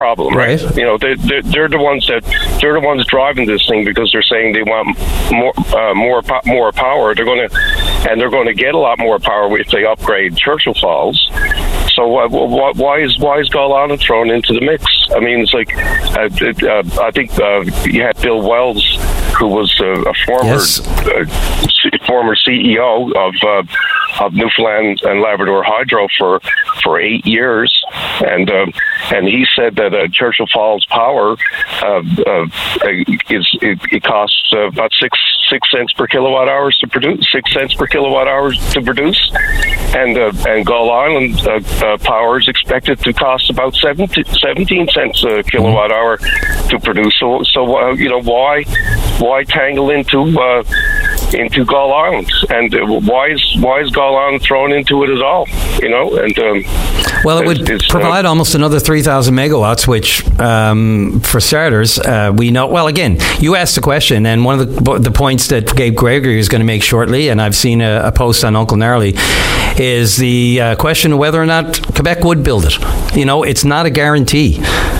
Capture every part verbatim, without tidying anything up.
problem, right? right? You know, they, they're, they're the ones that they're the ones driving this thing because they're saying they want more uh, more more power. They're going to and they're going to get a lot more power if they upgrade Churchill Falls. So uh, why is why is Gull Island thrown into the mix? I mean, it's like uh, it, uh, I think uh, you had Bill Wells, who was uh, a former yes. uh, former C E O of uh, of Newfoundland and Labrador Hydro for for eight years, and um, and he said that uh, Churchill Falls Power uh, uh, is it, it costs uh, about six six cents per kilowatt hours to produce six cents per kilowatt hours to produce, and uh, and Gull Island uh, uh, power is expected to cost about seventeen, seventeen cents a kilowatt hour to produce. So so uh, you know why why tangle into uh, into Gull Island, and uh, why is why is Gull Island thrown into it at all? You know, and um, well, it would it's, provide uh, almost another three thousand megawatts, which um, for starters, uh, we know. Well, again, you asked the question, and one of the the points that Gabe Gregory is going to make shortly, and I've seen a, a post on Uncle Gnarly, is the uh, question of whether or not Quebec would build it. You know, it's not a guarantee.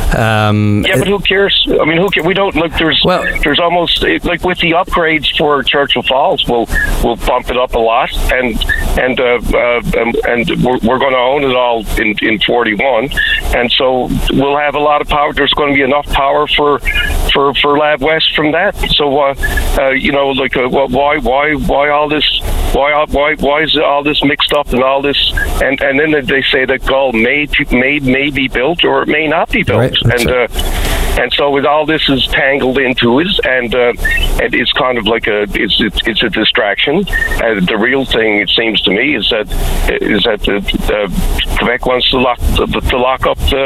Um, yeah, but who cares? I mean, who cares? We don't look. There's well, there's almost like with the upgrades for Churchill Falls, we'll we'll bump it up a lot, and and uh, uh, and, and we're, we're going to own it all in in forty-one, and so we'll have a lot of power. There's going to be enough power for for for Lab West from that. So uh, uh, you know, like uh, why why why all this? Why why why is all this mixed up and all this? And and then they say that Gull may may may be built or it may not be built. Right. And uh, and so with all this is tangled into it, and uh, and it's kind of like a it's it's, it's a distraction. And the real thing, it seems to me, is that is that the, the Quebec wants to lock to, to lock up the,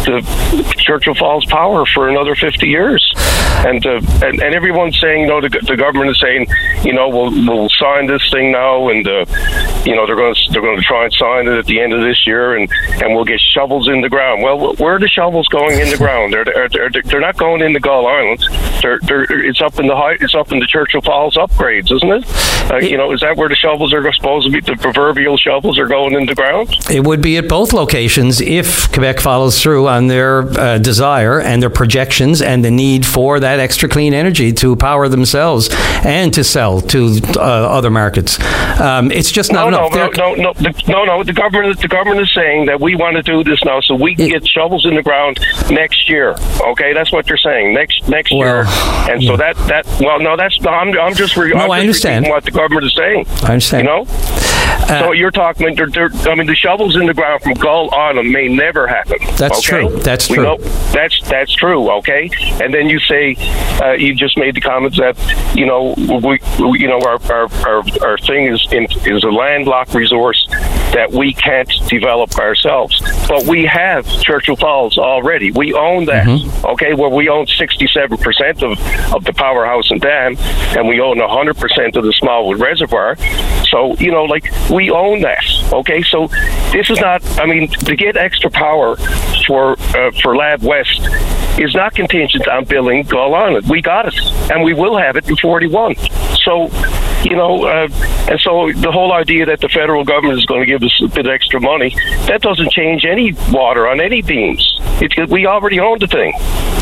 the Churchill Falls power for another fifty years, and uh, and and everyone's saying, you know, the, the government is saying, you know, we'll we'll sign this thing now, and uh, you know they're going to they're going to try and sign it at the end of this year, and, and we'll get shovels in the ground. Well, where are the shovels going in the ground? They're they're, they're, they're not going in the Gull Islands. They're, they're it's up in the high, it's up in the Churchill Falls upgrades, isn't it? Uh, you know, is that where the shovels are supposed to be? The proverbial shovels are going in the ground. It would be at both locations if Quebec follows through on their uh, desire and their projections and the need for that extra clean energy to power themselves and to sell to uh, other markets. Um, it's just not no, enough. No, no, no, no, the, no, no. The government, the government is saying that we want to do this now, so we can get shovels in the ground next year. Okay, that's what they're saying next next well, year. And yeah. so that that well, no, that's I'm I'm just re- no, I'm I just understand what the government is saying. I understand. You know. Uh, so you're talking. They're, they're, I mean, the shovels in the ground from Gull Island may never happen. That's okay? true. That's we true. Know, that's that's true. Okay. And then you say uh, you just made the comments that you know we, we you know our our, our, our thing is in, is a landlocked resource that we can't develop ourselves. But we have Churchill Falls already. We own that. Mm-hmm. Okay. Where we own sixty-seven percent of of the powerhouse and dam, and we own one hundred percent of the Smallwood Reservoir. So you know, like. We own that, okay? So this is not, I mean, to get extra power for uh, for Lab West is not contingent on building Gull Island. We got it, and we will have it in forty-one. So, you know, uh, and so the whole idea that the federal government is going to give us a bit extra money, that doesn't change any water on any beams. It, we already own the thing.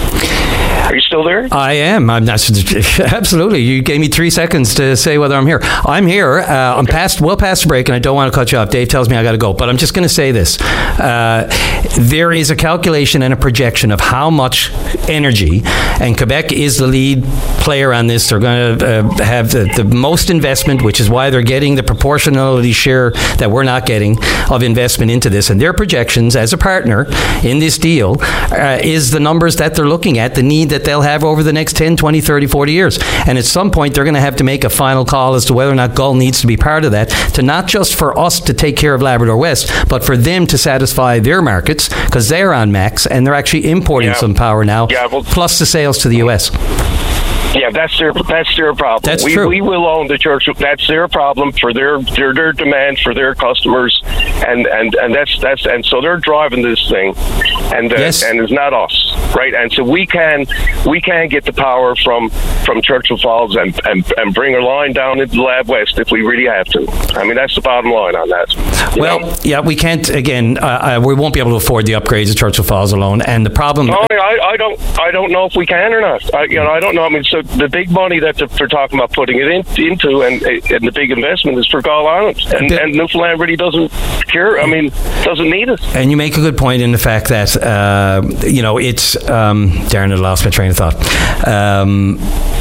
Are you still there? I am. I'm not, absolutely. You gave me three seconds to say whether I'm here. I'm here. Uh, okay. I'm past, well past the break, and I don't want to cut you off. Dave tells me I got to go, but I'm just going to say this. Uh, there is a calculation and a projection of how much energy, and Quebec is the lead player on this. They're going to uh, have the, the most investment, which is why they're getting the proportionality share that we're not getting of investment into this. And their projections as a partner in this deal uh, is the numbers that they're looking at, the need that they'll have over the next ten, twenty, thirty, forty years. And at some point, they're going to have to make a final call as to whether or not Gull needs to be part of that, to not just for us to take care of Labrador West, but for them to satisfy their markets, because they're on max, and they're actually importing yeah. some power now, yeah, well, plus the sales to the U S. Yeah, that's their that's their problem. That's we, true. We will own the church. That's their problem for their their, their demand for their customers, and, and, and that's that's and so they're driving this thing, and uh, yes. and it's not us, right? And so we can we can get the power from from Churchill Falls and, and, and bring a line down into Lab West if we really have to. I mean, that's the bottom line on that. Well, know? yeah, we can't. Again, uh, we won't be able to afford the upgrades at Churchill Falls alone, and the problem. No, I, I don't. I don't know if we can or not. I, you know, I don't know. I mean, so the big money that they're talking about putting it in, into, and and the big investment is for Gull Island, and, and Newfoundland really doesn't care. I mean, doesn't need it. And you make a good point in the fact that uh, you know it's. Um, darn it, I lost my train of thought. Um,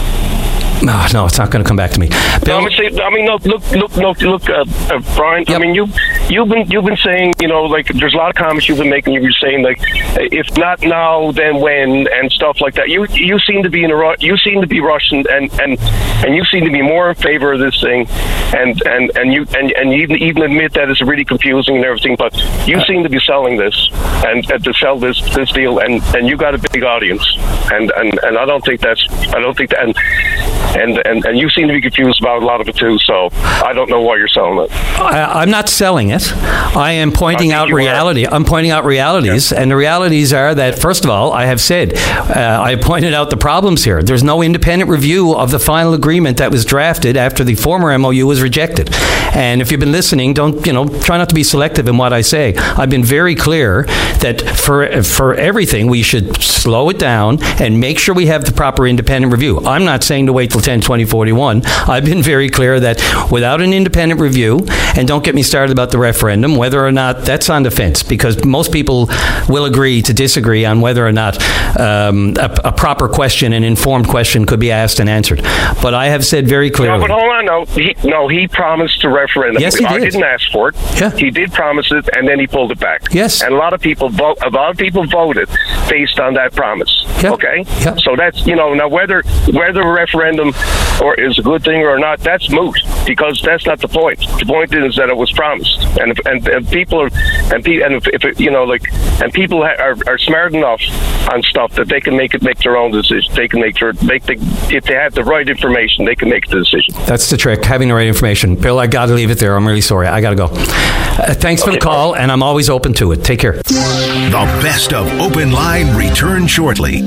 No, no, it's not going to come back to me. Bill? No, I mean, I mean, no, look, look, look, look, uh, uh, Brian. Yep. I mean, you, you've been, you've been saying, you know, like, there's a lot of comments you've been making. You were saying, like, if not now, then when, and stuff like that. You, you seem to be in a rush. You seem to be Russian, and, and, and you seem to be more in favor of this thing, and, and, and you, and, and you even, even admit that it's really confusing and everything. But you seem to be selling this, and, and to sell this, this deal, and, and you got a big audience, and, and, and I don't think that's, I don't think that. And, And, and and you seem to be confused about a lot of it too, so I don't know why you're selling it. I, I'm not selling it. I am pointing I out reality. Are. I'm pointing out realities, yeah. And the realities are that, first of all, I have said, uh, I pointed out the problems here. There's no independent review of the final agreement that was drafted after the former M O U was rejected. And if you've been listening, don't, you know, try not to be selective in what I say. I've been very clear that for for everything, we should slow it down and make sure we have the proper independent review. I'm not saying to wait till ten twenty forty-one. I've been very clear that without an independent review, and don't get me started about the referendum, whether or not that's on the fence, because most people will agree to disagree on whether or not um, a, a proper question, an informed question, could be asked and answered. But I have said very clearly. No, but hold on, no. He, no, he promised a referendum. Yes, he did. I didn't ask for it. Yeah. He did promise it, and then he pulled it back. Yes. And a lot of people vote. A lot of people voted based on that promise. Yeah. Okay. Yeah. So that's, you know, now whether whether a referendum or is a good thing or not, that's moot, because that's not the point. The point is that it was promised, and if, and, and people are and pe- and if, if it, you know, like, and people ha- are, are smart enough on stuff that they can make it make their own decision. They can make sure make the if they have the right information, they can make the decision. That's the trick, having the right information. Bill, I got to leave it there. I'm really sorry. I got to go. Uh, thanks okay, for the call, and I'm always open to it. Take care. The best of Open Line returns shortly.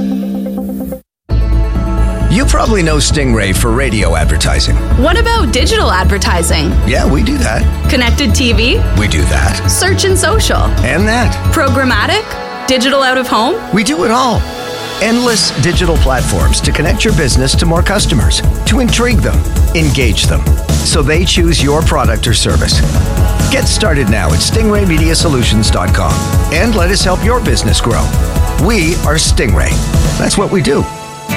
You probably know Stingray for radio advertising. What about digital advertising? Yeah, we do that. Connected T V? We do that. Search and social? And that. Programmatic? Digital out of home? We do it all. Endless digital platforms to connect your business to more customers, to intrigue them, engage them, so they choose your product or service. Get started now at stingray media solutions dot com and let us help your business grow. We are Stingray. That's what we do.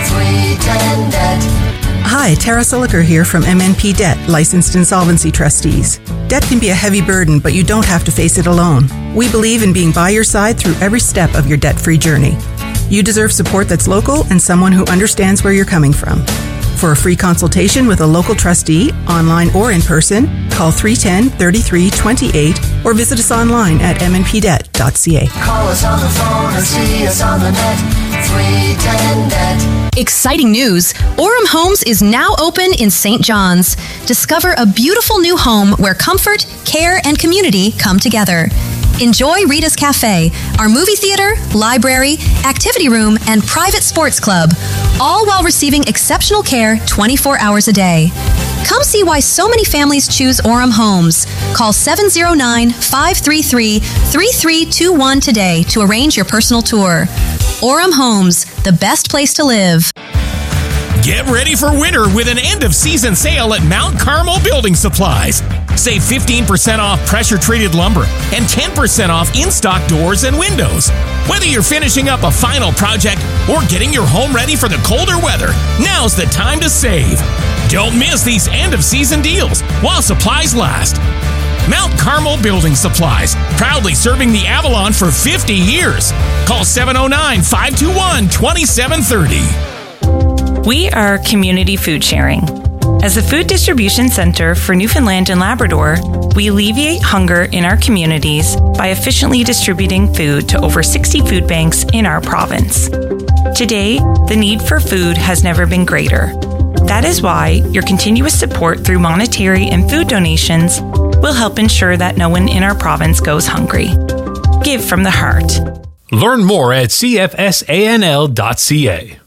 Hi, Tara Siliker here from M N P Debt, Licensed Insolvency Trustees. Debt can be a heavy burden, but you don't have to face it alone. We believe in being by your side through every step of your debt-free journey. You deserve support that's local and someone who understands where you're coming from. For a free consultation with a local trustee, online or in person, call three one zero, three three two eight or visit us online at m n p debt dot c a. Call us on the phone or see us on the net. three ten net. Exciting news! Orem Homes is now open in Saint John's. Discover a beautiful new home where comfort, care, and community come together. Enjoy Rita's Cafe, our movie theater, library, activity room, and private sports club, all while receiving exceptional care twenty-four hours a day. Come see why so many families choose Orem Homes. Call seven zero nine, five three three, three three two one today to arrange your personal tour. Orem Homes, the best place to live. Get ready for winter with an end-of-season sale at Mount Carmel Building Supplies. Save fifteen percent off pressure-treated lumber and ten percent off in-stock doors and windows. Whether you're finishing up a final project or getting your home ready for the colder weather, now's the time to save. Don't miss these end-of-season deals while supplies last. Mount Carmel Building Supplies, proudly serving the Avalon for fifty years. Call seven oh nine, five two one, two seven three oh. We are community food sharing. As a food distribution center for Newfoundland and Labrador, we alleviate hunger in our communities by efficiently distributing food to over sixty food banks in our province. Today, the need for food has never been greater. That is why your continuous support through monetary and food donations will help ensure that no one in our province goes hungry. Give from the heart. Learn more at c f s a n l dot c a.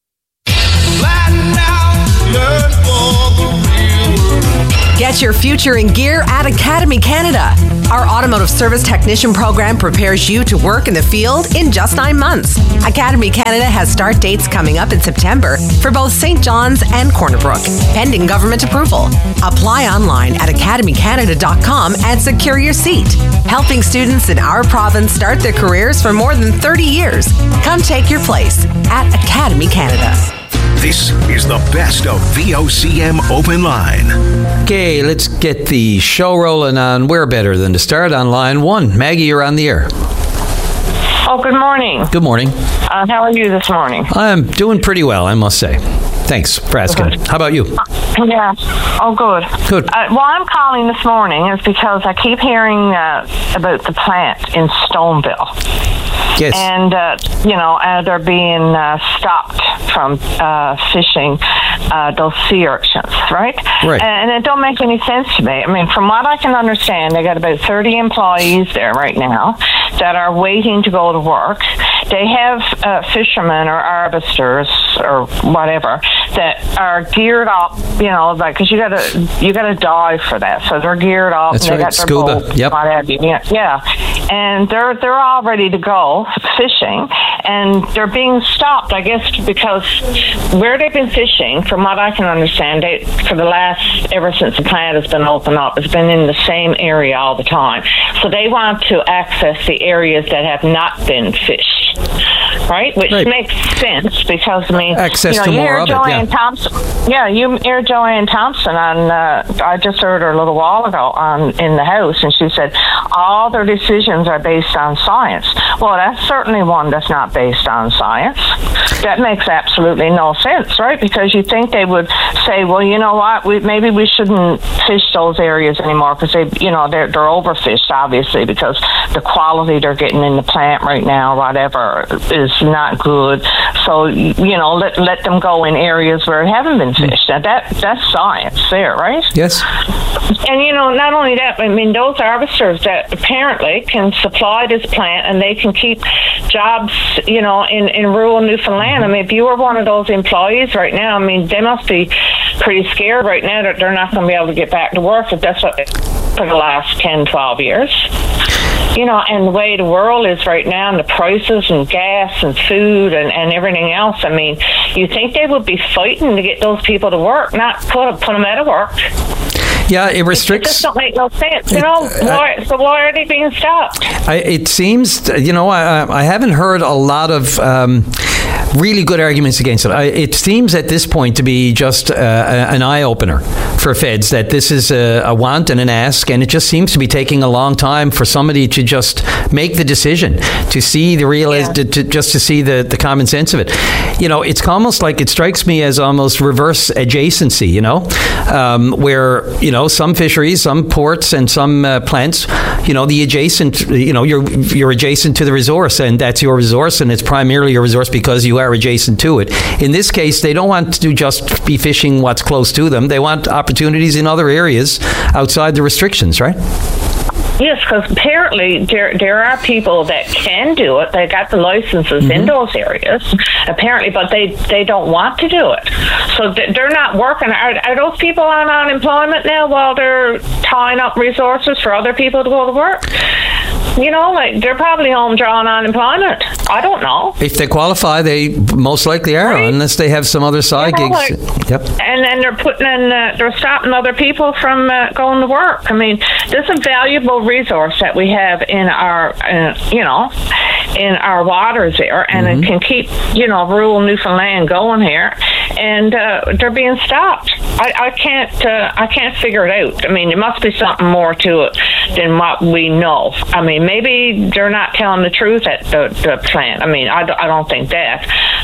Get your future in gear at Academy Canada. Our automotive service technician program prepares you to work in the field in just nine months. Academy Canada has start dates coming up in September for both Saint John's and Corner Brook, pending government approval. Apply online at academy canada dot com and secure your seat. Helping students in our province start their careers for more than thirty years. Come take your place at Academy Canada. This is the best of V O C M Open Line. Okay, let's get the show rolling on Where Better Than to Start on line one. Maggie, you're on the air. Oh, good morning. Good morning. Uh, how are you this morning? I'm doing pretty well, I must say. Thanks for asking. Good. How about you? Yeah. Oh, good. Good. Uh, well, I'm calling this morning is because I keep hearing uh, about the plant in Stoneville. Yes. And, uh, you know, uh, they're being uh, stopped from uh, fishing uh, those sea urchins, right? Right. And it don't make any sense to me. I mean, from what I can understand, they got about thirty employees there right now that are waiting to go to work. They have uh, fishermen or arbisters or whatever that are geared up, you know, like because you gotta you gotta dive for that, so they're geared up. That's and they right. got their Scuba. boat, Yep. what have you. Yeah, yeah, and they're they're all ready to go fishing, and they're being stopped, I guess, because where they've been fishing, from what I can understand, they, for the last ever since the plant has been opened up, it's been in the same area all the time. So they want to access the areas that have not been fished, right? Which Right. makes sense because I mean, Access you know, to you more hear of it, Joanne yeah. Thompson. Yeah, you hear Joanne Thompson on. Uh, I just heard her a little while ago on in the House, and she said all their decisions are based on science. Well, that's certainly one that's not based on science. That makes absolutely no sense, right? Because you think they would say, well, you know what, we, maybe we shouldn't fish those areas anymore because they, you know, they're they're overfished, obviously, because the quality they're getting in the plant right now, whatever, is not good. So you know, let let them go in areas where it haven't been fished. Now that that's science there, right? Yes. And you know, not only that, I mean, those harvesters that apparently can supply this plant and they can keep jobs, you know, in, in rural Newfoundland. I mean, if you were one of those employees right now, I mean, they must be pretty scared right now that they're not going to be able to get back to work if that's what for the last ten, twelve years. You know, and the way the world is right now, and the prices and gas and food and, and everything else, I mean, you think they would be fighting to get those people to work, not put, put them out of work. Yeah, it restricts. It just don't make no sense. You know, why, so why are they being stopped? I, it seems, you know, I, I haven't heard a lot of um, really good arguments against it. I, it seems at this point to be just uh, an eye-opener for feds, that this is a, a want and an ask, and it just seems to be taking a long time for somebody to just make the decision, to see the real, yeah. to, to, just to see the, the common sense of it. You know, it's almost like, it strikes me as almost reverse adjacency, you know, um, where, you know, some fisheries, some ports, and some uh, plants, you know, the adjacent, you know, you're you're adjacent to the resource, and that's your resource, and it's primarily your resource because you are adjacent to it. In this case, they don't want to just be fishing what's close to them. They want opportunities in other areas outside the restrictions, right? Yes, because apparently there there are people that can do it. They got the licenses mm-hmm. in those areas, apparently, but they, they don't want to do it. So they're not working. Are, are those people on unemployment now while they're tying up resources for other people to go to work? You know, like, they're probably home drawing unemployment. I don't know. If they qualify, they most likely are, right? Unless they have some other side you know, gigs. Like, yep. And then they're putting in, uh, they're stopping other people from uh, going to work. I mean, this is a valuable resource that we have in our, uh, you know, in our waters there, and mm-hmm. it can keep, you know, rural Newfoundland going here. And uh, they're being stopped. I, I can't, uh, I can't figure it out. I mean, there must be something more to it than what we know. I mean, maybe they're not telling the truth at the, the plant. I mean, I, I don't think that.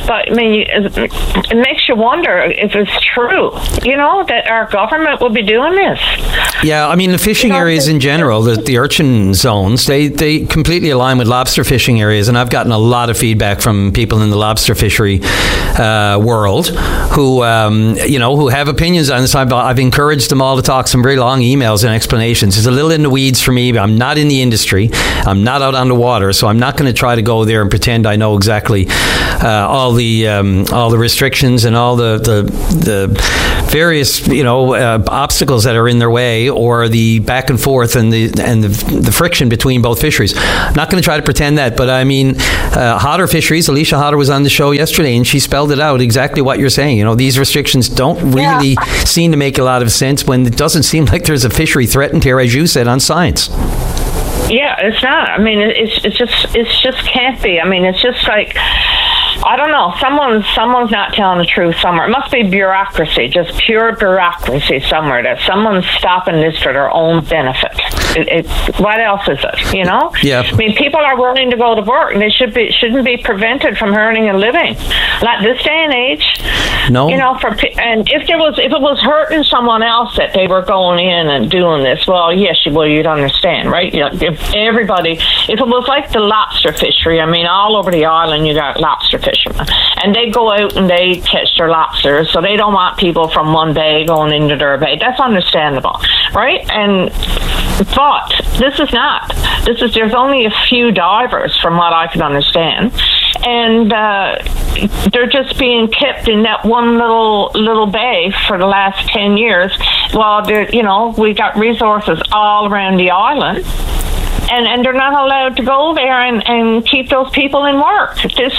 But I mean, it makes you wonder if it's true, you know, that our government would be doing this. Yeah, I mean, the fishing you know, areas in general, the, the urchin zones, they, they completely align with lobster fishing areas. And I've gotten a lot of feedback from people in the lobster fishery uh, world who, um, you know, who have opinions on this. I've, I've encouraged them all to talk some very long emails and explanations. It's a little in the weeds for me, but I'm not in the industry. I'm not out on the water, so I'm not going to try to go there and pretend I know exactly uh, all the um, all the restrictions and all the the, the various you know uh, obstacles that are in their way, or the back and forth and the and the, the friction between both fisheries. I'm not going to try to pretend that, but I mean, uh, Hodder Fisheries. Alicia Hodder was on the show yesterday, and she spelled it out exactly what you're saying. You know, these restrictions don't really yeah. seem to make a lot of sense when it doesn't seem like there's a fishery threatened here, as you said, on science. Yeah, it's not. I mean, it's it's just it's just can't be. I mean, it's just like, I don't know. Someone's someone's not telling the truth somewhere. It must be bureaucracy, just pure bureaucracy somewhere. That someone's stopping this for their own benefit. It, it, what else is it? You know? Yeah. I mean, people are willing to go to work, and they should be shouldn't be prevented from earning a living. Not this day and age. No. You know, for and if there was if it was hurting someone else that they were going in and doing this, well, yes, well, you'd understand, right? You know, if everybody, if it was like the lobster fishery, I mean, all over the island you got lobster fishermen, and they go out and they catch their lobsters, so they don't want people from one bay going into their bay. That's understandable, right? And but this is not. This is there's only a few divers, from what I can understand, and uh, they're just being kept in that one little little bay for the last ten years. While they're, you know, we got resources all around the island. And, and they're not allowed to go there and, and keep those people in work. This,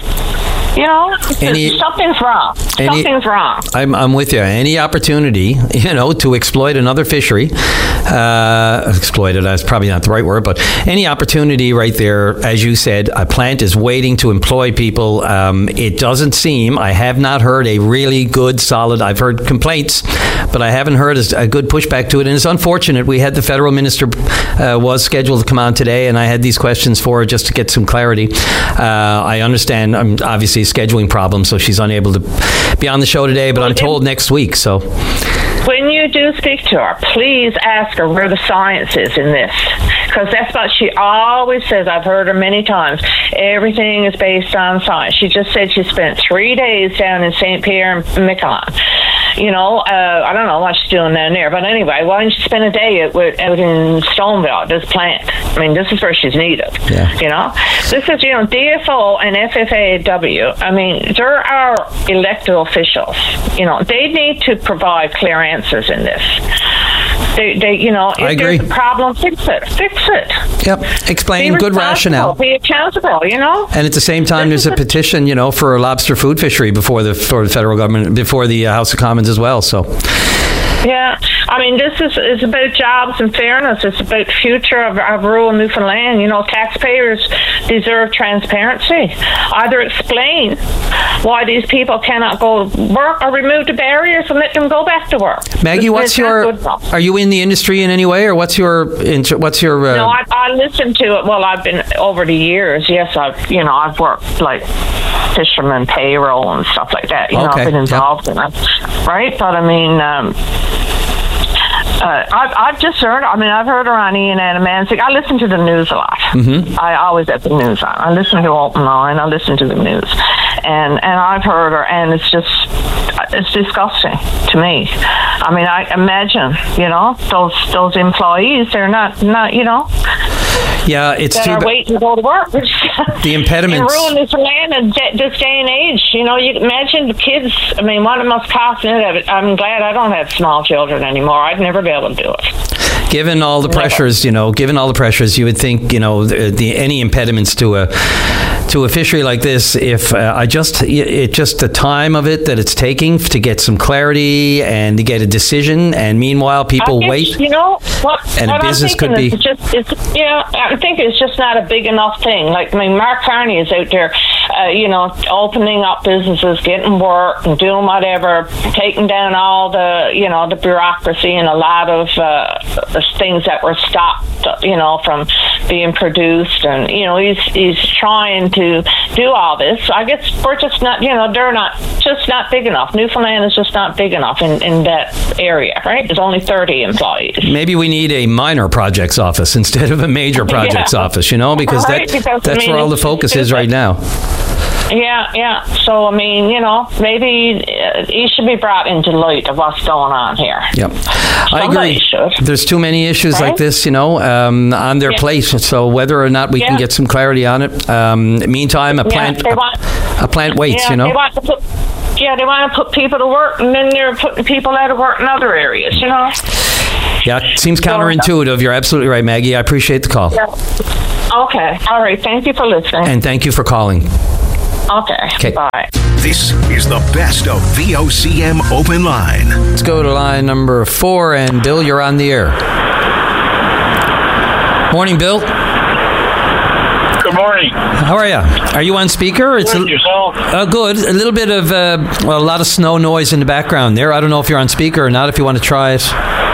you know, any, something's wrong. Any, something's wrong. I'm, I'm with you. Any opportunity, you know, to exploit another fishery, uh, exploit it, that's probably not the right word, but any opportunity right there, as you said, a plant is waiting to employ people. Um, it doesn't seem, I have not heard a really good, solid, I've heard complaints, but I haven't heard a good pushback to it. And it's unfortunate. We had the federal minister uh, was scheduled to come on today, and I had these questions for her just to get some clarity. Uh, I understand, I'm obviously scheduling problems, so she's unable to be on the show today, but I'm told next week. So when you do speak to her, please ask her where the science is in this, because that's what she always says. I've heard her many times. Everything is based on science. She just said she spent three days down in Saint Pierre and Miquelon. You know, uh, I don't know what she's doing down there, but anyway, why don't you spend a day out, out in Stoneville at this plant? I mean, this is where she's needed. Yeah. You know, this is, you know, D F O and F F A W. I mean, there are elected officials. You know, they need to provide clear answers in this. They, they you know, if I agree. There's a problem, fix it. Fix it. Yep. Explain good rationale. Be accountable, you know? And at the same time, there's a petition, you know, for a lobster food fishery before the, for the federal government, before the uh, House of Commons as well, so... Yeah, I mean, this is, is about jobs and fairness. It's about future of, of rural Newfoundland. You know, taxpayers deserve transparency. Either explain why these people cannot go to work, or remove the barriers and let them go back to work. Maggie, what's it's your? Are you in the industry in any way, or what's your? What's your? Uh, no, I, I listen to it. Well, I've been over the years. Yes, I've you know I've worked like fisherman payroll and stuff like that. You okay. know, I've been involved yep. in it, right? But I mean. Um, Uh, I've, I've just heard, I mean, I've heard her on Ian Adamancic. I listen to the news a lot. Mm-hmm. I always have the news on. I listen to Open Line. I listen to the news. And and I've heard her, and it's just, it's disgusting to me. I mean, I imagine, you know, those those employees, they're not, not you know. Yeah, it's that too are ba- waiting to go to work. The impediments. And ruin this land in this day and age. You know, you imagine the kids. I mean, what it must cost me. I'm glad I don't have small children anymore. I'd never be able to do it. Given all the pressures, you know, given all the pressures, you would think, you know, the, the any impediments to a to a fishery like this, if uh, I just it just the time of it that it's taking to get some clarity and to get a decision, and meanwhile people guess, wait. You know what? And what a business I'm could be just it's, yeah. think it's just not a big enough thing. Like, I mean, Mark Carney is out there, uh, you know, opening up businesses, getting work and doing whatever, taking down all the, you know, the bureaucracy and a lot of uh, things that were stopped, you know, from being produced. And, you know, he's he's trying to do all this. So I guess we're just not, you know, they're not, just not big enough. Newfoundland is just not big enough in, in that area, right? There's only thirty employees. Maybe we need a minor projects office instead of a major projects Yeah. office, you know, because, Right, that, because, that's I mean, where all the it's- focus it's is right like- now. Yeah, yeah. So, I mean, you know, maybe uh, he should be brought into light of what's going on here. Yep. I Somebody agree. should. There's too many issues Right? like this, you know, um, on their Yeah. plate. So whether or not we can Yeah. get some clarity on it. Um, meantime, a Yeah, plant they want- a plant waits, yeah, you know. They want to put, yeah, they want to put people to work, and then they're putting people out of work in other areas, you know? Yeah, it seems counterintuitive. You're absolutely right, Maggie. I appreciate the call. Yeah. Okay. All right. Thank you for listening. And thank you for calling. Okay. Okay. Bye. This is the best of V O C M Open Line. Let's go to line number four. And Bill, you're on the air. Morning, Bill. Good morning. How are you? Are you on speaker? It's Good, yourself? Uh, good. A little bit of, uh, well, a lot of snow noise in the background there. I don't know if you're on speaker or not, if you want to try it.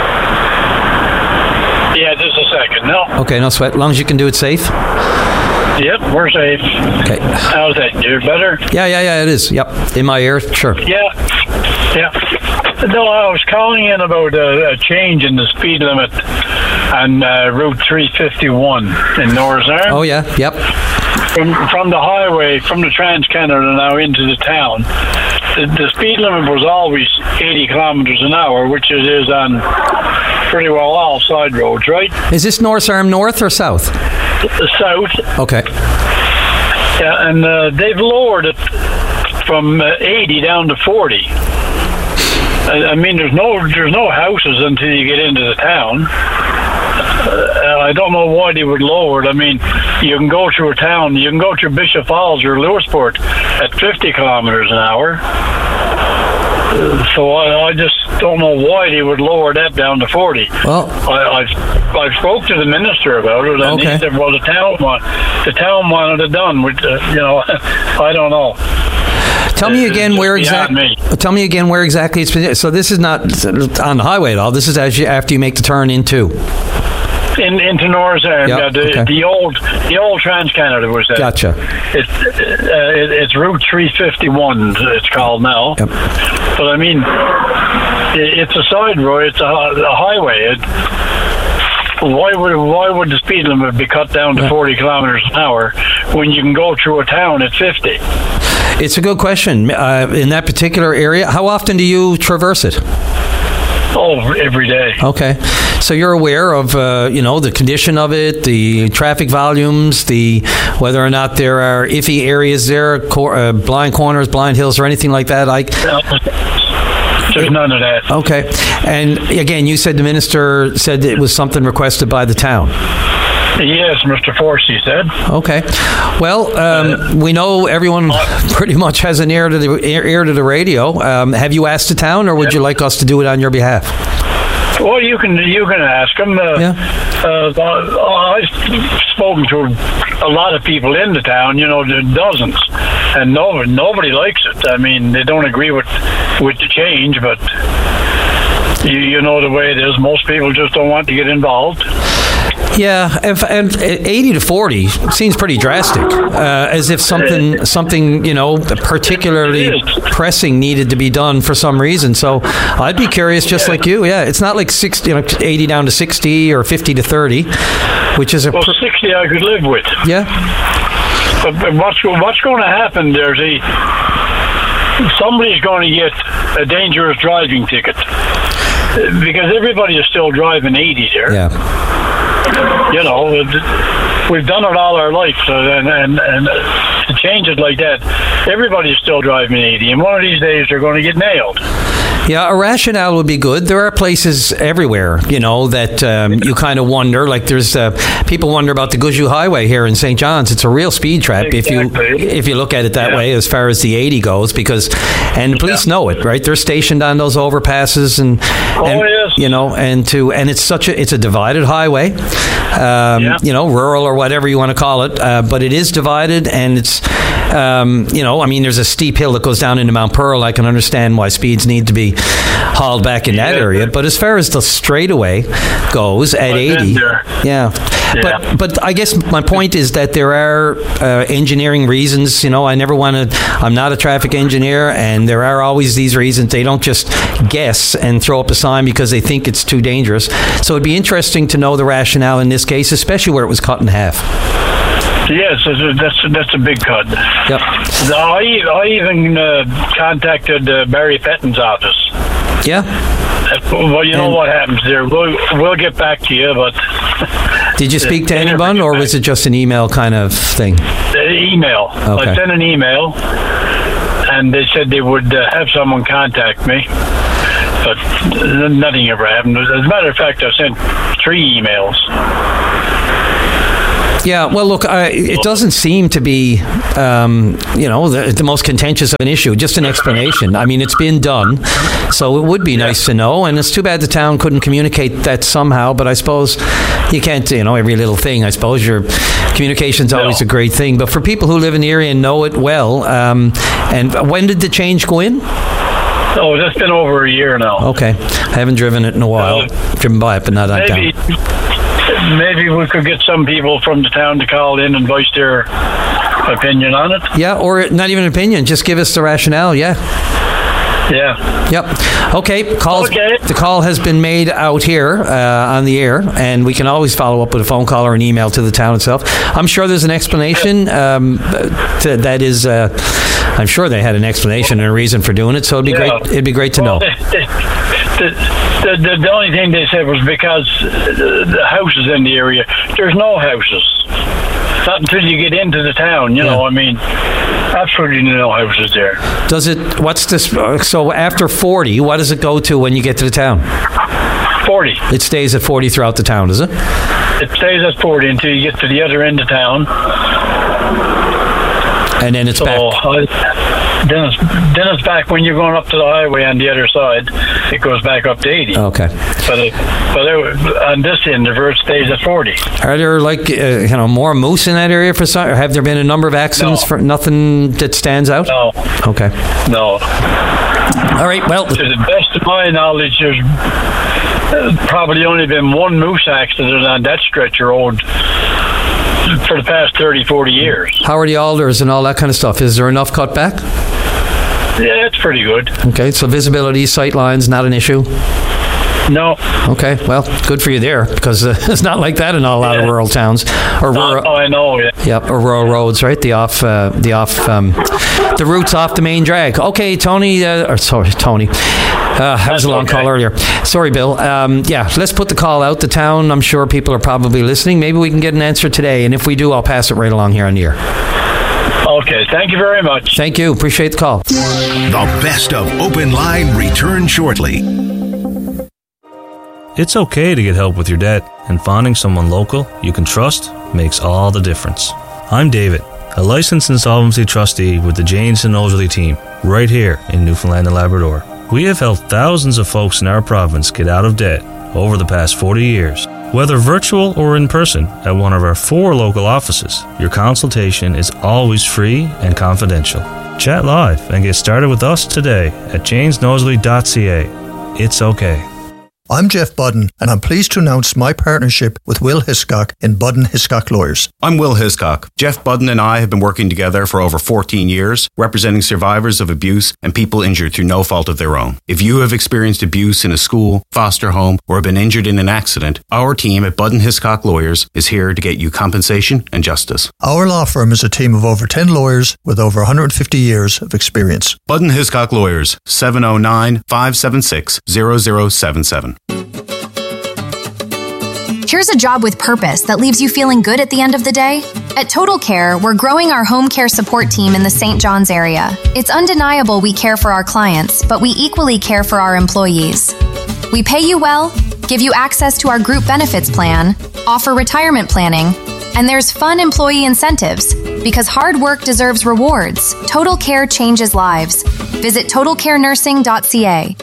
Yeah, just a second. No. Okay, no sweat. As long as you can do it safe. Yep, we're safe. Okay. How's that? You're better? Yeah, yeah, yeah, it is. Yep. In my ear, sure. Yeah. Yeah. No, I was calling in about a, a change in the speed limit on uh, Route three fifty-one in North Arm. Oh, yeah. Yep. From, from the highway, from the Trans-Canada now into the town, the, the speed limit was always eighty kilometres an hour, which it is on pretty well all side roads, right? Is this North Arm North or South? The south. Okay. Yeah, and uh, they've lowered it from uh, eighty down to forty. I, I mean, there's no there's no houses until you get into the town. Uh, I don't know why they would lower it. I mean, you can go through a town, you can go through Bishop Falls or Lewisport at fifty kilometers an hour. Uh, So I, I just don't know why they would lower that down to forty. Well, I, I've I've spoke to the minister about it, and Okay. he said, "Well, the town want the town wanted it done." Which, uh, you know, I don't know. Tell me It's again just where beyond exactly. Tell me again where exactly it's been. So this is not on the highway at all. This is as you, after you make the turn into. In, into North Arm, Yep, yeah, the, okay. the old the old Trans-Canada was there. Gotcha. It's uh, it, it's Route three fifty-one. It's called now. Yep. But I mean, it, it's a side road. It's a, a highway. It, why would why would the speed limit be cut down to forty kilometers an hour when you can go through a town at fifty? It's a good question. Uh, in that particular area, how often do you traverse it? Oh, every day. Okay, so you're aware of uh, you know the condition of it, the traffic volumes, the whether or not there are iffy areas there, cor- uh, blind corners, blind hills, or anything like that. I. There's none of that. Okay, and again, you said the minister said it was something requested by the town. Yes, Mister Forsey said. Okay. Well, um, we know everyone pretty much has an ear to the ear, ear to the radio. Um, have you asked the town, or would you like us to do it on your behalf? Well, you can you can ask them. Uh, yeah. uh, I've spoken to a lot of people in the town. You know, dozens, and no nobody likes it. I mean, they don't agree with with the change, but you you know the way it is. Most people just don't want to get involved. Yeah, if, and eighty to forty seems pretty drastic, uh, as if something, something you know, particularly pressing needed to be done for some reason. So I'd be curious, just like you. Yeah, it's not like sixty, you know, eighty down to sixty or fifty to thirty, which is a well, sixty I could live with. Yeah. But, but what's what's going to happen? There's a somebody's going to get a dangerous driving ticket because everybody is still driving eighty there. Yeah. You know, we've done it all our life, so, and, and and to change it like that, everybody's still driving eighty, and one of these days they're going to get nailed. Yeah, a rationale would be good. There are places everywhere, you know, that um, you kind of wonder. Like there's uh, people wonder about the Guzhou Highway here in Saint John's. It's a real speed trap Exactly. if you if you look at it that Yeah. way, as far as the eighty goes. Because and the police know it, right? They're stationed on those overpasses, and, Oh, and yes. you know, and to and it's such a it's a divided highway, um, Yeah. you know, rural or whatever you want to call it, uh, but it is divided, and it's um, you know, I mean, there's a steep hill that goes down into Mount Pearl. I can understand why speeds need to be hauled back in that Yeah. area, but as far as the straightaway goes at I've been eighty, there. yeah. Yeah. But but I guess my point is that there are uh, engineering reasons. You know, I never want to. I'm not a traffic engineer, and there are always these reasons. They don't just guess and throw up a sign because they think it's too dangerous. So it'd be interesting to know the rationale in this case, especially where it was cut in half. Yes, that's a, that's a, that's a big cut. Yep. I, I even uh, contacted uh, Barry Fenton's office. Yeah. Well, you know And- what happens there. We'll, we'll get back to you, but... Did you speak to anyone, or was it just an email kind of thing? The email. Okay. I sent an email, and they said they would uh, have someone contact me, but nothing ever happened. As a matter of fact, I sent three emails. Yeah, well, look, uh, it doesn't seem to be, um, you know, the, the most contentious of an issue. Just an explanation. I mean, it's been done, so it would be nice to know. And it's too bad the town couldn't communicate that somehow. But I suppose you can't, you know, every little thing. I suppose your communication's always a great thing. But for people who live in the area and know it well, um, and when did the change go in? Oh, that's been over a year now. Okay, I haven't driven it in a while. Uh, driven by it, but not on Maybe, town. maybe we could get some people from the town to call in and voice their opinion on it. Yeah, or not even an opinion. Just give us the rationale. Yeah. Yeah. Yep. Okay. Calls, Okay. The call has been made out here uh, on the air, and we can always follow up with a phone call or an email to the town itself. I'm sure there's an explanation um, to, that is. Uh, I'm sure they had an explanation and a reason for doing it. So it'd be Yeah. great. It'd be great to Well, know. The, the, the, the only thing they said was because the houses in the area, there's no houses. Not until you get into the town, you know, I mean, absolutely no houses there. Does it? What's this? uh, So after forty, what does it go to when you get to the town? forty. It stays at forty throughout the town, does it? It stays at forty until you get to the other end of town. And then it's so, back. Uh, then it's, then it's back when you're going up to the highway on the other side. It goes back up to eighty. Okay. But, it, but it, on this end, the verse stays at forty. Are there like uh, you know more moose in that area for some? Or have there been a number of accidents No. for nothing that stands out? No. Okay. No. All right. Well, to the best of my knowledge, there's uh, probably only been one moose accident on that stretch of road for the past thirty, forty years. how are the alders and all that kind of stuff? Is there enough cut back? Yeah, it's pretty good. Okay, so visibility, sight lines, not an issue. No. Okay, well, good for you there, because uh, it's not like that in a lot of rural towns or rural. Oh, I know. Yeah. Yep, or rural roads, right? The off, uh, the off, um, the routes off the main drag. Okay, Tony, uh, or sorry, Tony. Uh, that was a long okay. call earlier. Sorry, Bill. Um, yeah, let's put the call out. The town, I'm sure people are probably listening. Maybe we can get an answer today, and if we do, I'll pass it right along here on the air. Okay, thank you very much. Thank you. Appreciate the call. The best of Open Line return shortly. It's okay to get help with your debt, and finding someone local you can trust makes all the difference. I'm David, a licensed insolvency trustee with the Janes and Nosely team, right here in Newfoundland and Labrador. We have helped thousands of folks in our province get out of debt over the past forty years. Whether virtual or in person at one of our four local offices, your consultation is always free and confidential. Chat live and get started with us today at janes nosely dot c a. It's okay. I'm Jeff Budden, and I'm pleased to announce my partnership with Will Hiscock in Budden Hiscock Lawyers. I'm Will Hiscock. Jeff Budden and I have been working together for over fourteen years, representing survivors of abuse and people injured through no fault of their own. If you have experienced abuse in a school, foster home, or have been injured in an accident, our team at Budden Hiscock Lawyers is here to get you compensation and justice. Our law firm is a team of over ten lawyers with over one hundred fifty years of experience. Budden Hiscock Lawyers, seven oh nine, five seven six, zero zero seven seven. Here's a job with purpose that leaves you feeling good at the end of the day. At Total Care, we're growing our home care support team in the Saint John's area. It's undeniable we care for our clients, but we equally care for our employees. We pay you well, give you access to our group benefits plan, offer retirement planning, and there's fun employee incentives. Because hard work deserves rewards, Total Care changes lives. Visit total care nursing dot c a.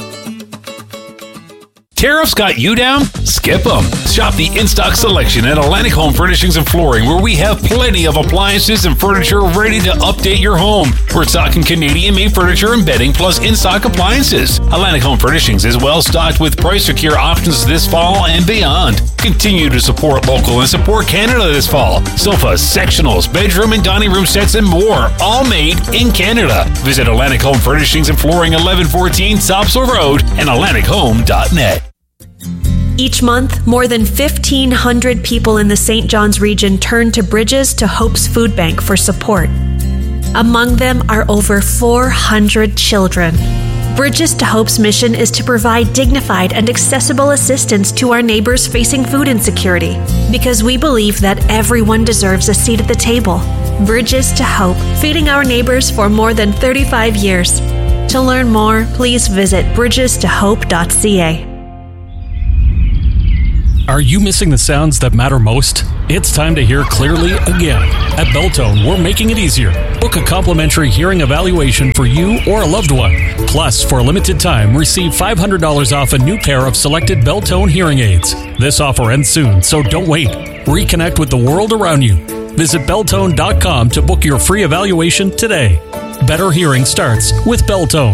Tariffs got you down? Skip them. Shop the in-stock selection at Atlantic Home Furnishings and Flooring, where we have plenty of appliances and furniture ready to update your home. We're stocking Canadian-made furniture and bedding, plus in-stock appliances. Atlantic Home Furnishings is well stocked with price-secure options this fall and beyond. Continue to support local and support Canada this fall. Sofas, sectionals, bedroom and dining room sets, and more, all made in Canada. Visit Atlantic Home Furnishings and Flooring, eleven fourteen Topsail Road, and atlantic home dot net. Each month, more than fifteen hundred people in the Saint John's region turn to Bridges to Hope's Food Bank for support. Among them are over four hundred children. Bridges to Hope's mission is to provide dignified and accessible assistance to our neighbors facing food insecurity, because we believe that everyone deserves a seat at the table. Bridges to Hope, feeding our neighbors for more than thirty-five years. To learn more, please visit bridges to hope dot c a. Are you missing the sounds that matter most? It's time to hear clearly again. At Beltone, we're making it easier. Book a complimentary hearing evaluation for you or a loved one. Plus, for a limited time, receive five hundred dollars off a new pair of selected Beltone hearing aids. This offer ends soon, so don't wait. Reconnect with the world around you. Visit beltone dot com to book your free evaluation today. Better hearing starts with Beltone.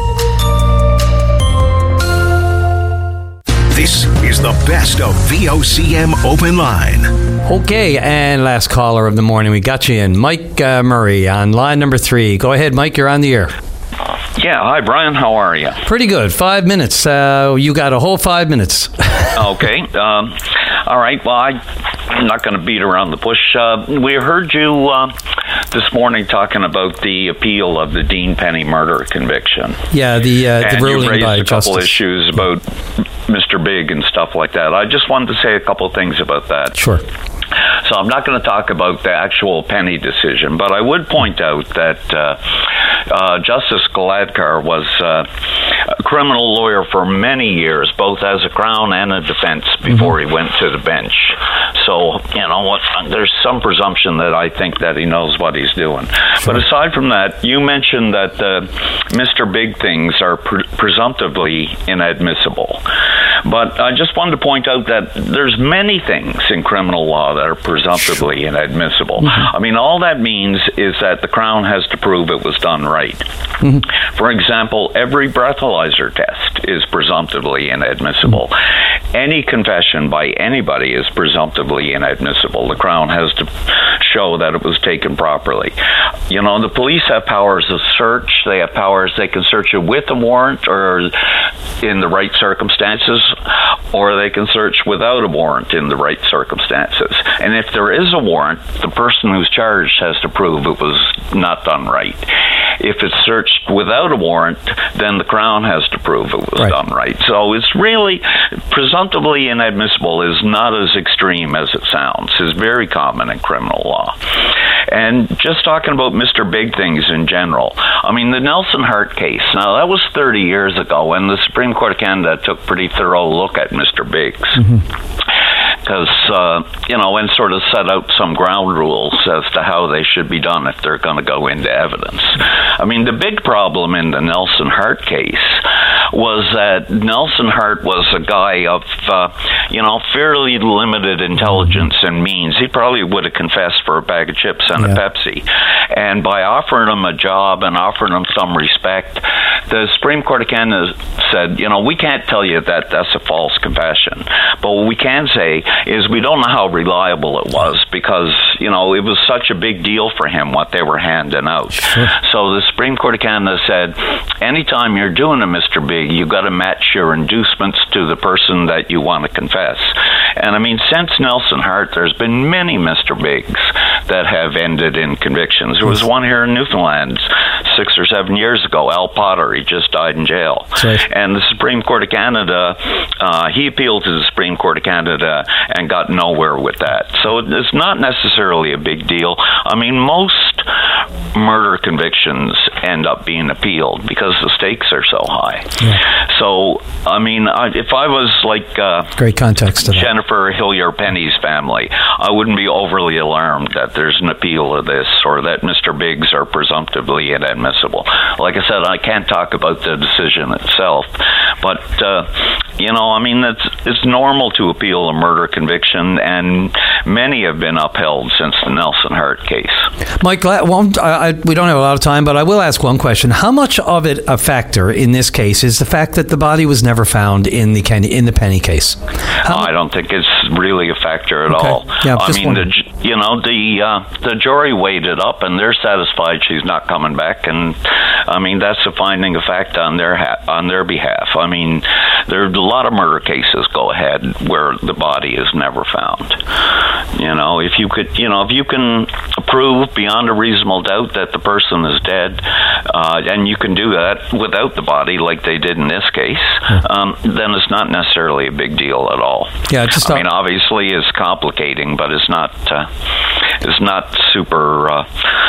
This is the best of V O C M Open Line. Okay, and last caller of the morning. We got you in. Mike uh, Murray on line number three. Go ahead, Mike. You're on the air. Yeah. Hi, Brian. How are you? Pretty good. Five minutes. Uh, you got a whole five minutes. Okay. Um, all right. Well, I, I'm not going to beat around the bush. Uh, we heard you uh, this morning talking about the appeal of the Dean Penny murder conviction. Yeah, the, uh, the and ruling you raised by a couple justice. issues about Mister Big and stuff like that. I just wanted to say a couple things about that. Sure. So I'm not going to talk about the actual Penny decision, but I would point out that uh, uh, Justice Galadkar was uh, a criminal lawyer for many years, both as a Crown and a defense, before mm-hmm. he went to the bench. So, you know, what, there's some presumption that I think that he knows what he's doing. Sure. But aside from that, you mentioned that uh, Mister Big things are pre- presumptively inadmissible. But I just wanted to point out that there's many things in criminal law that are presumptively inadmissible. Mm-hmm. I mean, all that means is that the Crown has to prove it was done right. Mm-hmm. For example, every breathalyzer test is presumptively inadmissible. Mm-hmm. Any confession by anybody is presumptively inadmissible. The Crown has to show that it was taken properly. You know, the police have powers of search. They have powers. They can search it with a warrant or in the right circumstances, or they can search without a warrant in the right circumstances. And if there is a warrant, the person who's charged has to prove it was not done right. If it's searched without a warrant, then the Crown has to prove it was right. done right. So it's really, presumptively inadmissible is not as extreme as it sounds. It's very common in criminal law. And just talking about Mister Big things in general, I mean, the Nelson Hart case, now that was thirty years ago, and the Supreme Court of Canada took a pretty thorough look at Mister Biggs. Mm-hmm. Because, uh, you know, and sort of set out some ground rules as to how they should be done if they're going to go into evidence. I mean, the big problem in the Nelson Hart case was that Nelson Hart was a guy of, uh, you know, fairly limited intelligence and means. He probably would have confessed for a bag of chips and yeah. a Pepsi. And by offering him a job and offering him some respect, the Supreme Court of Canada said, you know, we can't tell you that that's a false confession. But what we can say is we don't know how reliable it was because, you know, it was such a big deal for him what they were handing out. Sure. So the Supreme Court of Canada said, anytime you're doing a Mister Big, you've got to match your inducements to the person that you want to confess. And I mean, since Nelson Hart, there's been many Mister Bigs that have ended in convictions. There was one here in Newfoundland six or seven years ago, Al Potter. either. He just died in jail. Right. And the Supreme Court of Canada, uh, he appealed to the Supreme Court of Canada and got nowhere with that. So it's not necessarily a big deal. I mean, most murder convictions end up being appealed because the stakes are so high. Yeah. So, I mean, I, if I was like uh, great context to that. Jennifer Hillier Penny's family, I wouldn't be overly alarmed that there's an appeal of this or that Mister Biggs are presumptively inadmissible. Like I said, I can't talk about the decision itself, but uh, you know, I mean, it's it's normal to appeal a murder conviction, and many have been upheld since the Nelson Hart case. Mike, well, I, I, we don't have a lot of time, but I will ask one question. How much of it a factor in this case is the fact that the body was never found in the Kenny, in the Penny case? How I don't think it's really a factor at okay. all. Yeah, I just mean, the, you know, the uh, the jury weighed it up, and they're satisfied she's not coming back, and I mean, that's a finding of fact on their ha- on their behalf. I mean, there's a lot of murder cases go ahead where the body is never found. You know, if you could, you know, if you can prove beyond a reasonable doubt that the person is dead, uh, and you can do that without the body, like they did in this case, um, then it's not necessarily a big deal at all. Yeah, just I mean, obviously, it's complicating, but it's not. Uh, it's not super. Uh,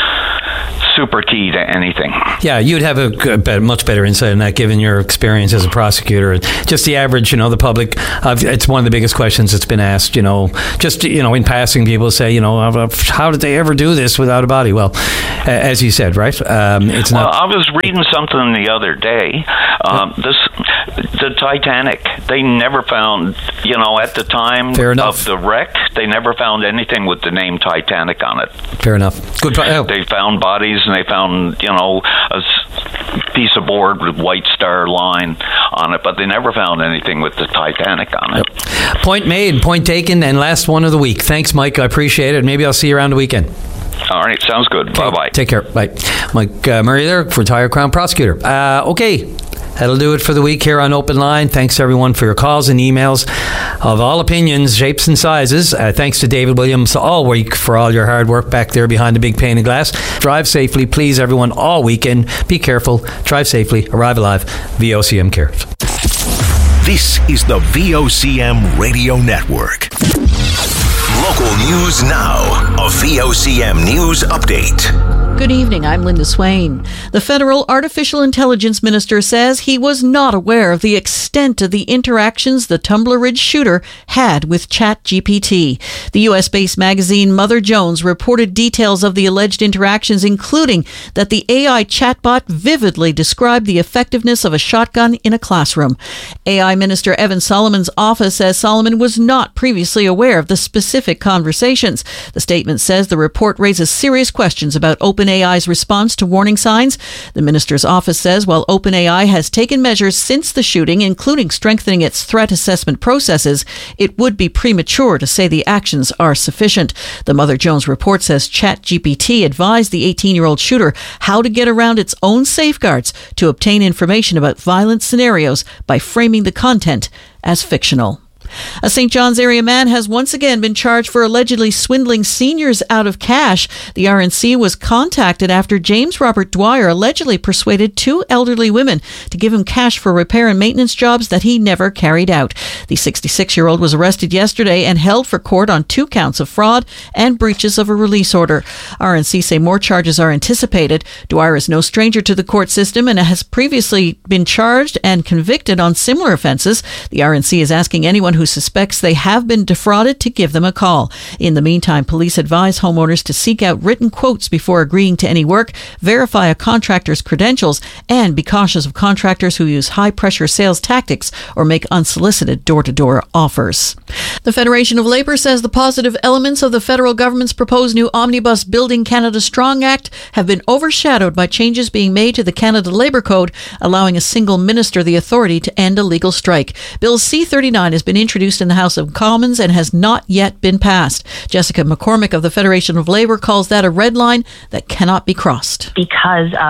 super key to anything. Yeah, you'd have a good, much better insight on that given your experience as a prosecutor. Just the average, you know, the public, uh, it's one of the biggest questions that's been asked, you know, just, you know, in passing, people say, you know, how did they ever do this without a body? Well, as you said, right? Um, it's well, not. I was reading something the other day. Um, this, the Titanic, they never found, you know, at the time of the wreck, they never found anything with the name Titanic on it. Fair enough. Good. Oh. They found bodies, and they found, you know, a piece of board with White Star Line on it, but they never found anything with the Titanic on it. Yep. Point made, point taken, and last one of the week. Thanks, Mike. I appreciate it. Maybe I'll see you around the weekend. All right, sounds good. Okay. Bye-bye. Take care. Bye. Mike uh, Murray there, retired Crown Prosecutor. Uh, okay. That'll do it for the week here on Open Line. Thanks, everyone, for your calls and emails of all opinions, shapes, and sizes. Uh, thanks to David Williams all week for all your hard work back there behind the big pane of glass. Drive safely, please, everyone, all weekend. Be careful. Drive safely. Arrive alive. V O C M cares. This is the V O C M Radio Network. Local news now. A V O C M News Update. Good evening, I'm Linda Swain. The federal artificial intelligence minister says he was not aware of the extent of the interactions the Tumbler Ridge shooter had with ChatGPT. The U S-based magazine Mother Jones reported details of the alleged interactions, including that the A I chatbot vividly described the effectiveness of a shotgun in a classroom. A I Minister Evan Solomon's office says Solomon was not previously aware of the specific conversations. The statement says the report raises serious questions about OpenAI's response to warning signs. The minister's office says while OpenAI has taken measures since the shooting, including strengthening its threat assessment processes, it would be premature to say the actions are sufficient. The Mother Jones report says ChatGPT advised the eighteen-year-old shooter how to get around its own safeguards to obtain information about violent scenarios by framing the content as fictional. A Saint John's area man has once again been charged for allegedly swindling seniors out of cash. The R N C was contacted after James Robert Dwyer allegedly persuaded two elderly women to give him cash for repair and maintenance jobs that he never carried out. The sixty-six-year-old was arrested yesterday and held for court on two counts of fraud and breaches of a release order. R N C say more charges are anticipated. Dwyer is no stranger to the court system and has previously been charged and convicted on similar offenses. The R N C is asking anyone who who suspects they have been defrauded to give them a call. In the meantime, police advise homeowners to seek out written quotes before agreeing to any work, verify a contractor's credentials, and be cautious of contractors who use high-pressure sales tactics or make unsolicited door-to-door offers. The Federation of Labour says the positive elements of the federal government's proposed new omnibus Building Canada Strong Act have been overshadowed by changes being made to the Canada Labour Code, allowing a single minister the authority to end a legal strike. Bill C thirty-nine has been introduced in the House of Commons and has not yet been passed. Jessica McCormick of the Federation of Labour calls that a red line that cannot be crossed. Because of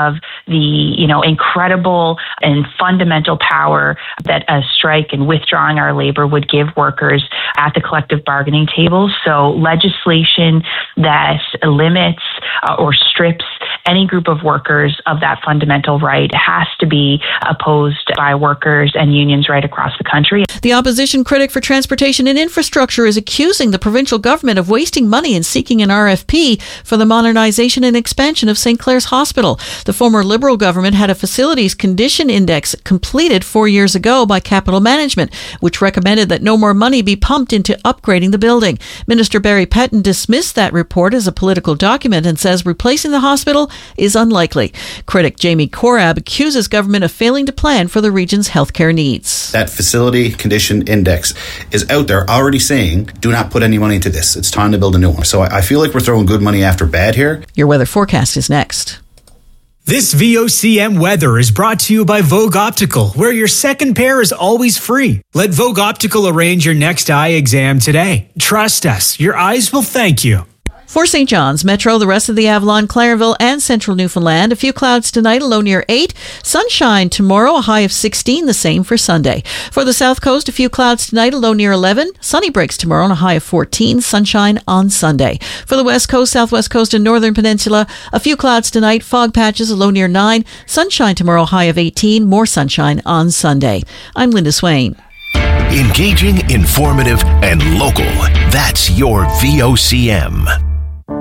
the, you know, incredible and fundamental power that a strike and withdrawing our labor would give workers at the collective bargaining table. So legislation that limits uh, or strips any group of workers of that fundamental right has to be opposed by workers and unions right across the country. The opposition critic for transportation and infrastructure is accusing the provincial government of wasting money in seeking an R F P for the modernization and expansion of Saint Clair's Hospital. The former Liberal government had a facilities condition index completed four years ago by Capital Management, which recommended that no more money be pumped into upgrading the building. Minister Barry Petton dismissed that report as a political document and says replacing the hospital is unlikely. Critic Jamie Korab accuses government of failing to plan for the region's healthcare needs. That facility condition index is out there already saying, do not put any money into this. It's time to build a new one. So I feel like we're throwing good money after bad here. Your weather forecast is next. This V O C M weather is brought to you by Vogue Optical, where your second pair is always free. Let Vogue Optical arrange your next eye exam today. Trust us, your eyes will thank you. For Saint John's, Metro, the rest of the Avalon, Clarenville, and Central Newfoundland, a few clouds tonight, a low near eight. Sunshine tomorrow, a high of sixteen, the same for Sunday. For the South Coast, a few clouds tonight, a low near eleven. Sunny breaks tomorrow, and a high of fourteen. Sunshine on Sunday. For the West Coast, Southwest Coast, and Northern Peninsula, a few clouds tonight, fog patches, a low near nine. Sunshine tomorrow, high of eighteen. More sunshine on Sunday. I'm Linda Swain. Engaging, informative, and local. That's your V O C M.